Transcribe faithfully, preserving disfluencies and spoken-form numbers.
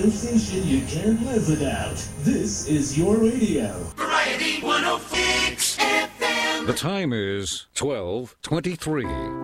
radio station you can't live without. This is your radio. Variety one oh six F M. The time is twelve twenty-three.